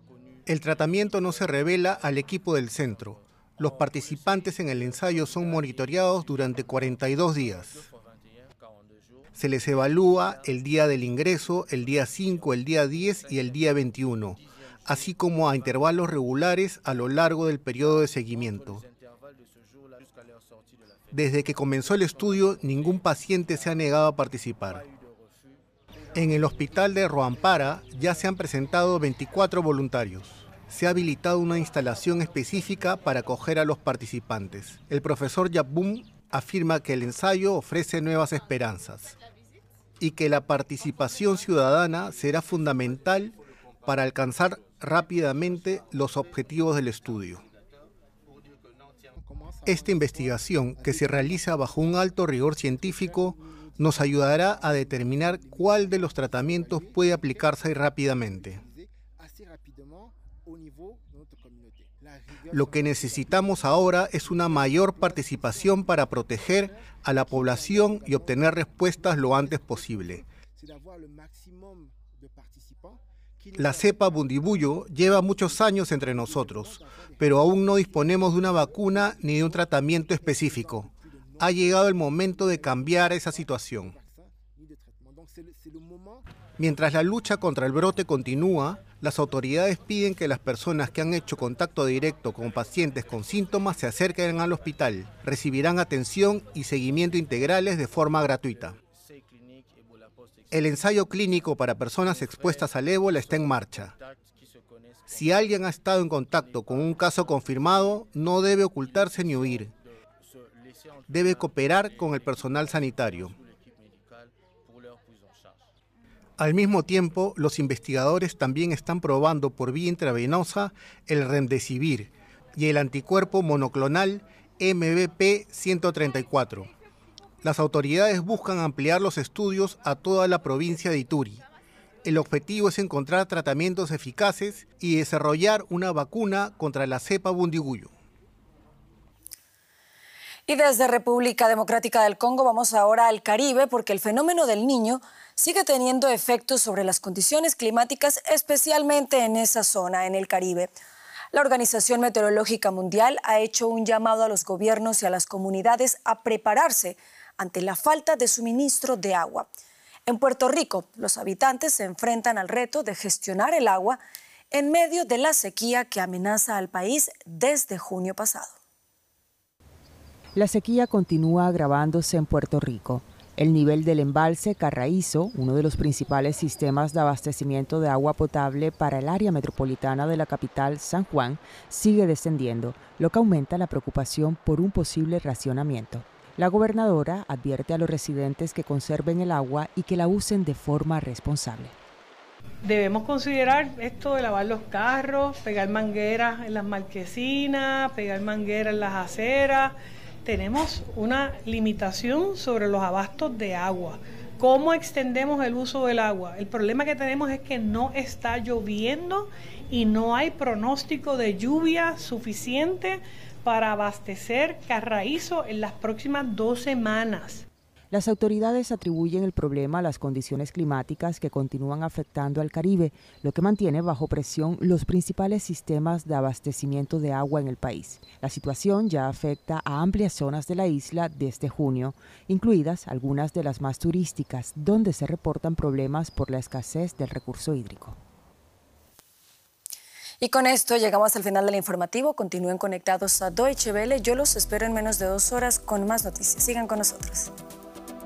El tratamiento no se revela al equipo del centro. Los participantes en el ensayo son monitoreados durante 42 días. Se les evalúa el día del ingreso, el día 5, el día 10 y el día 21, así como a intervalos regulares a lo largo del periodo de seguimiento. Desde que comenzó el estudio, ningún paciente se ha negado a participar. En el hospital de Roampara ya se han presentado 24 voluntarios. Se ha habilitado una instalación específica para acoger a los participantes. El profesor Yapbum afirma que el ensayo ofrece nuevas esperanzas y que la participación ciudadana será fundamental para alcanzar rápidamente los objetivos del estudio. Esta investigación, que se realiza bajo un alto rigor científico, nos ayudará a determinar cuál de los tratamientos puede aplicarse rápidamente. Lo que necesitamos ahora es una mayor participación para proteger a la población y obtener respuestas lo antes posible. La cepa Bundibugyo lleva muchos años entre nosotros, pero aún no disponemos de una vacuna ni de un tratamiento específico. Ha llegado el momento de cambiar esa situación. Mientras la lucha contra el brote continúa, las autoridades piden que las personas que han hecho contacto directo con pacientes con síntomas se acerquen al hospital. Recibirán atención y seguimiento integrales de forma gratuita. El ensayo clínico para personas expuestas al ébola está en marcha. Si alguien ha estado en contacto con un caso confirmado, no debe ocultarse ni huir. Debe cooperar con el personal sanitario. Al mismo tiempo, los investigadores también están probando por vía intravenosa el remdesivir y el anticuerpo monoclonal MBP-134. Las autoridades buscan ampliar los estudios a toda la provincia de Ituri. El objetivo es encontrar tratamientos eficaces y desarrollar una vacuna contra la cepa Bundibugyo. Y desde República Democrática del Congo vamos ahora al Caribe, porque el fenómeno del Niño sigue teniendo efectos sobre las condiciones climáticas, especialmente en esa zona, en el Caribe. La Organización Meteorológica Mundial ha hecho un llamado a los gobiernos y a las comunidades a prepararse ante la falta de suministro de agua. En Puerto Rico, los habitantes se enfrentan al reto de gestionar el agua en medio de la sequía que amenaza al país desde junio pasado. La sequía continúa agravándose en Puerto Rico. El nivel del embalse Carraízo, uno de los principales sistemas de abastecimiento de agua potable para el área metropolitana de la capital, San Juan, sigue descendiendo, lo que aumenta la preocupación por un posible racionamiento. La gobernadora advierte a los residentes que conserven el agua y que la usen de forma responsable. Debemos considerar esto de lavar los carros, pegar mangueras en las marquesinas, pegar mangueras en las aceras. Tenemos una limitación sobre los abastos de agua. ¿Cómo extendemos el uso del agua? El problema que tenemos es que no está lloviendo y no hay pronóstico de lluvia suficiente para abastecer Carraízo en las próximas 2 semanas. Las autoridades atribuyen el problema a las condiciones climáticas que continúan afectando al Caribe, lo que mantiene bajo presión los principales sistemas de abastecimiento de agua en el país. La situación ya afecta a amplias zonas de la isla desde junio, incluidas algunas de las más turísticas, donde se reportan problemas por la escasez del recurso hídrico. Y con esto llegamos al final del informativo. Continúen conectados a Deutsche Welle. Yo los espero en menos de 2 horas con más noticias. Sigan con nosotros.